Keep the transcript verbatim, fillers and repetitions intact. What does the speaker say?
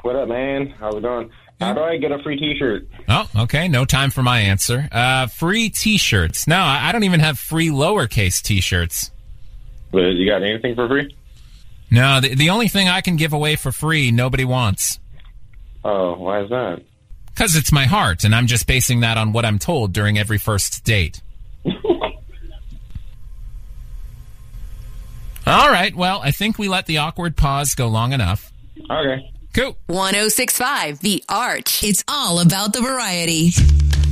What up, man? How's it going? How do I get a free T-shirt? Oh, okay. No time for my answer. Uh, free T-shirts. No, I don't even have free lowercase T-shirts. But you got anything for free? No, the, the only thing I can give away for free, nobody wants. Oh, why is that? Because it's my heart, and I'm just basing that on what I'm told during every first date. All right, well, I think we let the awkward pause go long enough. Okay. Cool. one oh six point five The Arch. It's all about the variety.